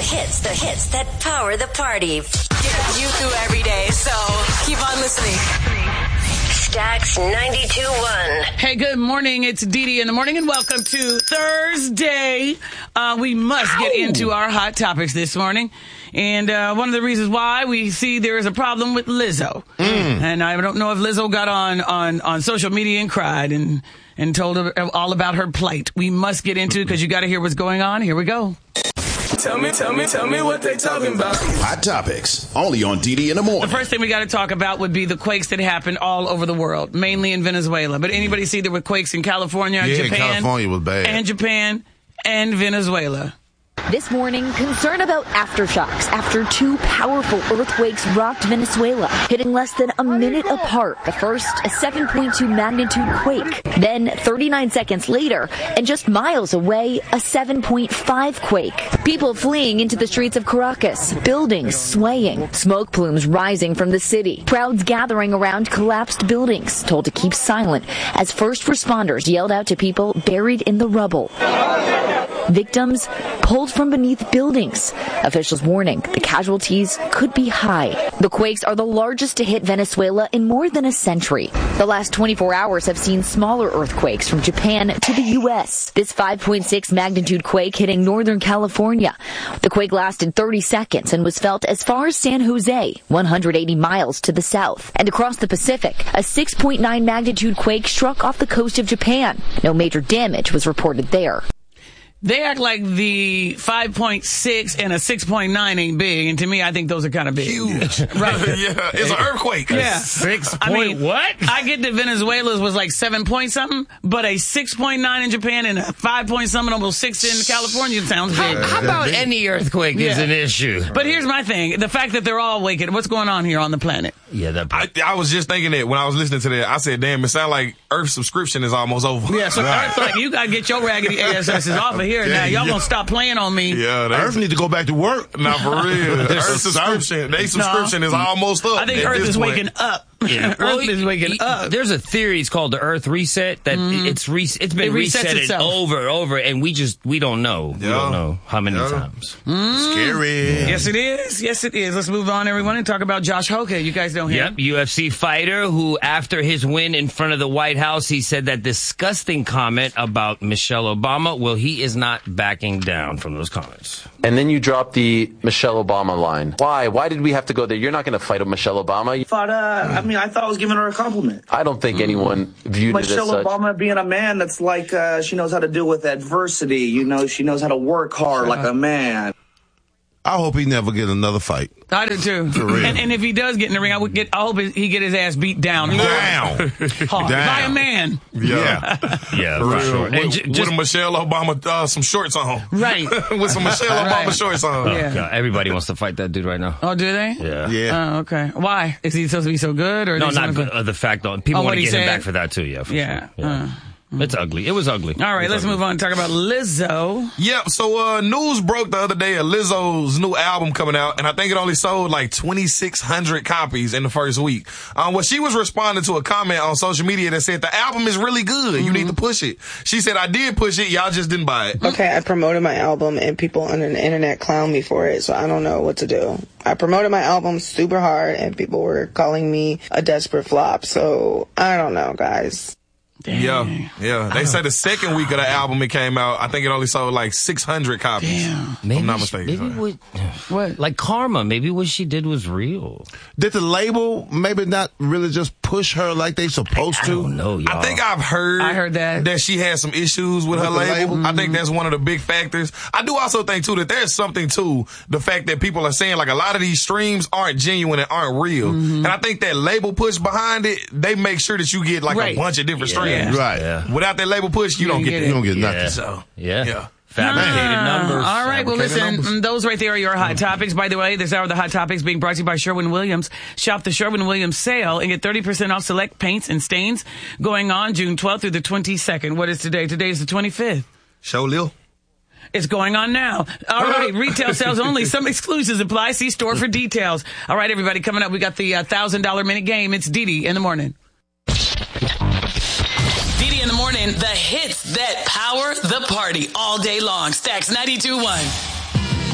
hits that power the party. Get you through every day, so keep on listening. Stax 92.1. Hey, good morning. It's Dee Dee in the morning, and welcome to Thursday. We must get into our hot topics this morning. And one of the reasons why we see there is a problem with Lizzo. And I don't know if Lizzo got on social media and cried and told her all about her plight. We must get into it because you got to hear what's going on. Here we go. Tell me what they talking about. Hot topics, only on Dee Dee in the morning. The first thing we got to talk about would be the quakes that happened all over the world, mainly in Venezuela. But anybody see there were quakes in California, Japan? California was bad. And Japan and Venezuela. This morning, concern about aftershocks after two powerful earthquakes rocked Venezuela, hitting less than a minute apart. The first, a 7.2 magnitude quake. Then, 39 seconds later, and just miles away, a 7.5 quake. People fleeing into the streets of Caracas, buildings swaying, smoke plumes rising from the city. Crowds gathering around collapsed buildings, told to keep silent as first responders yelled out to people buried in the rubble. Victims pulled from beneath buildings. Officials warning the casualties could be high. The quakes are the largest to hit Venezuela in more than a century. The last 24 hours have seen smaller earthquakes from Japan to the U.S. This 5.6 magnitude quake hitting Northern California. The quake lasted 30 seconds and was felt as far as San Jose, 180 miles to the south. And across the Pacific, a 6.9 magnitude quake struck off the coast of Japan. No major damage was reported there. They act like the 5.6 and a 6.9 ain't big, and to me, I think those are kind of big. Huge. Right. Yeah, it's an earthquake. Yeah. 6 I mean, what? I get that Venezuela's was like 7 point something, but a 6.9 in Japan and a 5 point something, almost 6 in California sounds big. How about any earthquake is an issue? But here's my thing. The fact that they're all waking, what's going on here on the planet? Yeah, I was just thinking that when I was listening to that. I said, damn, it sounds like Earth subscription is almost over. Yeah, so Earth's like, you got to get your raggedy asses off of here now. Y'all going to stop playing on me. Yeah, Earth need to go back to work. Not for real. Earth subscription, is almost up. I think Earth is waking up. Yeah. Earth is waking up. There's a theory, it's called the Earth reset, that it's been reset over and over, and we don't know. We don't know how many times. Scary. Yes, it is. Yes, it is. Let's move on, everyone, and talk about Josh Hoka. You guys don't hear him. UFC fighter who, after his win in front of the White House, he said that disgusting comment about Michelle Obama. Well, he is not backing down from those comments. And then you dropped the Michelle Obama line. Why? Why did we have to go there? You're not going to fight with Michelle Obama. I thought I was giving her a compliment. I don't think anyone viewed it as such. Michelle Obama being a man that's like, she knows how to deal with adversity. You know, she knows how to work hard like a man. I hope he never get another fight. I do too. For real. And if he does get in the ring, I hope he get his ass beat down. Hard. By a man. Yeah. For sure. And with a Michelle Obama, some shorts on. Right. With some Michelle Obama shorts on. Yeah. God, everybody wants to fight that dude right now. Oh, do they? Yeah. Oh, okay. Why? Is he supposed to be so good? Or No, not the fact that people want to get him back for that too. Yeah. For Yeah. Sure. Yeah. It's ugly. It was ugly. All right, let's move on and talk about Lizzo. Yep, so news broke the other day of Lizzo's new album coming out, and I think it only sold like 2,600 copies in the first week. Well, she was responding to a comment on social media that said, the album is really good. You need to push it. She said, I did push it. Y'all just didn't buy it. Okay, I promoted my album, and people on the internet clown me for it, so I don't know what to do. I promoted my album super hard, and people were calling me a desperate flop, so I don't know, guys. Dang. Yeah. They said the second week of the album it came out, I think it only sold like 600 copies. Damn. Maybe I'm not mistaken. What? Like Karma, maybe what she did was real. Did the label maybe not really just push her like they supposed to? I don't know, y'all. I think I've heard that she had some issues with her label. I think that's one of the big factors. I do also think, too, that there's something to the fact that people are saying, like, a lot of these streams aren't genuine and aren't real. And I think that label push behind it, they make sure that you get, like, a bunch of different streams. Right. Yeah. Without that label push, you don't get that. You don't get nothing. Yeah. So, yeah. Fabricated numbers. All right, well, listen, those right there are your hot topics. By the way, this hour of the hot topics being brought to you by Sherwin-Williams. Shop the Sherwin-Williams sale and get 30% off select paints and stains going on June 12th through the 22nd. What is today? Today is the 25th. Show Lil. It's going on now. All right, retail sales only. Some exclusions apply. See store for details. All right, everybody, coming up, we got the $1,000 minute game. It's Dee Dee in the morning. In the morning, the hits that power the party all day long. Stax 92.1.